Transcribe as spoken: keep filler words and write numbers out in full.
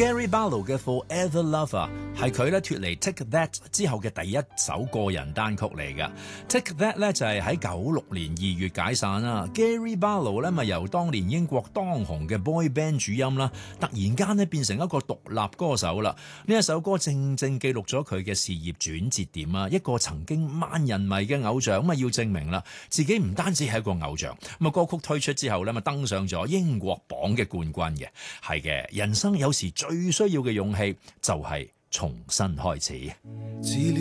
Gary Barlow 嘅 Forever Lover 係佢咧脫離 Take That 之後嘅第一首個人單曲嚟㗎。Take That 咧就係喺九六年二月解散啦。Gary Barlow 咧咪由當年英國當紅嘅 boy band 主音啦，突然間咧變成一個獨立歌手啦。呢一首歌正正記錄咗佢嘅事業轉折點啊！一個曾經萬人迷嘅偶像咁啊，要證明啦自己唔單止係一個偶像。咁啊，歌曲推出之後咧，咪登上咗英國榜嘅冠軍嘅。係嘅，人生有時最需要嘅勇氣就係重新開始。